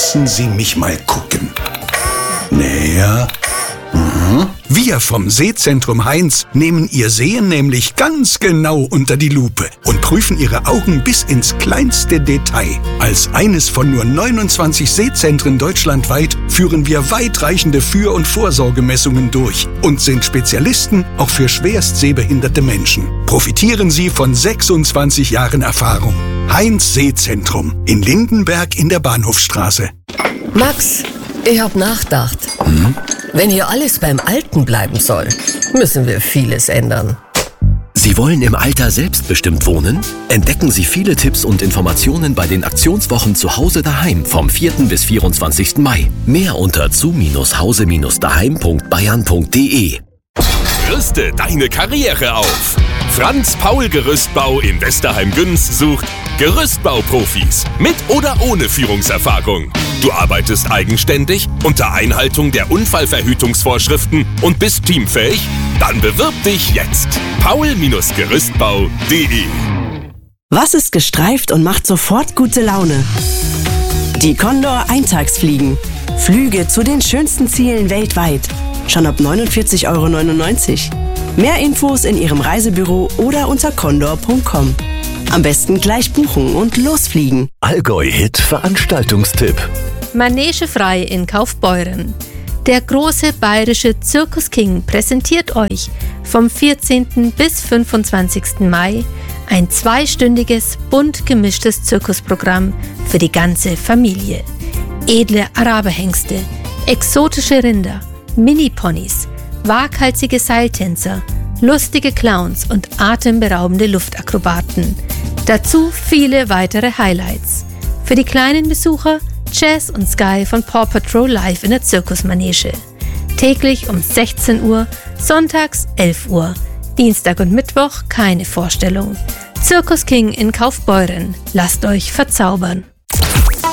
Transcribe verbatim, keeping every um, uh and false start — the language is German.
Lassen Sie mich mal gucken. Näher. Mhm. Wir vom Sehzentrum Heinz nehmen Ihr Sehen nämlich ganz genau unter die Lupe und prüfen Ihre Augen bis ins kleinste Detail. Als eines von nur neunundzwanzig Sehzentren deutschlandweit führen wir weitreichende Für- und Vorsorgemessungen durch und sind Spezialisten auch für schwerst sehbehinderte Menschen. Profitieren Sie von sechsundzwanzig Jahren Erfahrung. Heinz Sehzentrum in Lindenberg in der Bahnhofstraße. Max, ich hab nachgedacht. Hm? Wenn hier alles beim Alten bleiben soll, müssen wir vieles ändern. Sie wollen im Alter selbstbestimmt wohnen? Entdecken Sie viele Tipps und Informationen bei den Aktionswochen zu Hause daheim vom vierten bis vierundzwanzigsten Mai. Mehr unter zu Hause daheim punkt bayern punkt de. Rüste deine Karriere auf. Franz Paul Gerüstbau in Westerheim-Güns sucht Gerüstbauprofis mit oder ohne Führungserfahrung. Du arbeitest eigenständig unter Einhaltung der Unfallverhütungsvorschriften und bist teamfähig? Dann bewirb dich jetzt. paul Gerüstbau punkt de. Was ist gestreift und macht sofort gute Laune? Die Condor Eintagsfliegen. Flüge zu den schönsten Zielen weltweit. Schon ab neunundvierzig Euro neunundneunzig. Mehr Infos in Ihrem Reisebüro oder unter condor punkt com. Am besten gleich buchen und losfliegen. Allgäu-Hit Veranstaltungstipp. Manege frei in Kaufbeuren. Der große bayerische Zirkus King präsentiert euch vom vierzehnten bis fünfundzwanzigsten Mai ein zweistündiges, bunt gemischtes Zirkusprogramm für die ganze Familie. Edle Araberhengste, exotische Rinder, Mini-Ponys, waghalsige Seiltänzer, lustige Clowns und atemberaubende Luftakrobaten. Dazu viele weitere Highlights. Für die kleinen Besucher Jazz und Sky von Paw Patrol live in der Zirkusmanege. Täglich um sechzehn Uhr, sonntags elf Uhr. Dienstag und Mittwoch keine Vorstellung. Zirkus King in Kaufbeuren. Lasst euch verzaubern.